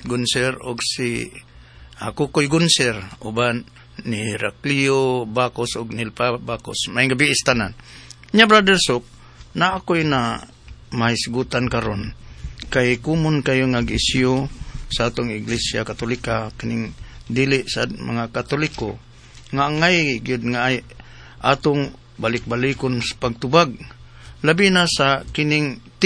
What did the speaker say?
Gunser og si Kukoy Gunser uban ni Heraclio Bacos og Nilpa Bacos. May gabi istanan. Nya Brother Sok, na ako'y na mahisgutan karon kay kumon kayo nga gisyu sa atong Iglesia Katolika kining dili sa mga Katoliko nga ngay gyud nga ay atong balik-balikon sa pagtubag labi na sa kining